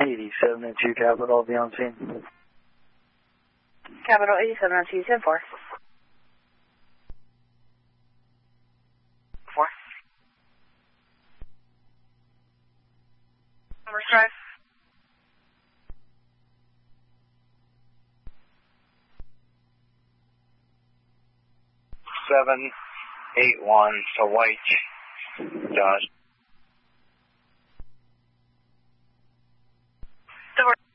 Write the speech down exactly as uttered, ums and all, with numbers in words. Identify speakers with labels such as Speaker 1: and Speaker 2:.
Speaker 1: eighty-seven and two Capital, be on scene.
Speaker 2: Capital eighty-seven and two, ten four. Four. Number drive.
Speaker 3: Seven eight one to White, Dodge.
Speaker 2: Door.